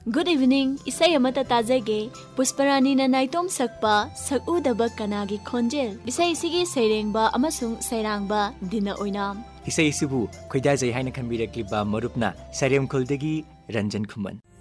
Good evening, isay amata tajage, Pusparani na naitom sakpa, sakudaba kanagi khonjel, isay sige sayrengba amasung sayrangba dina oinam. Isay isibu, khoidajay haina khanbirakliba marupna, Saryam Khuldagi Ranjan Khuman.